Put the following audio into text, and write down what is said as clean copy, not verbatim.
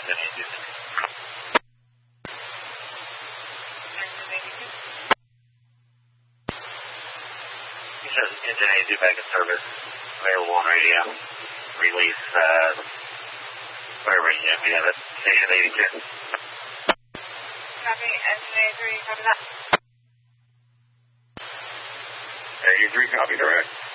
He says engine 82 back in service, available on radio. Release, whatever engine we have at station 82. Copy, engine 83, copy that. Area 3, copy direct.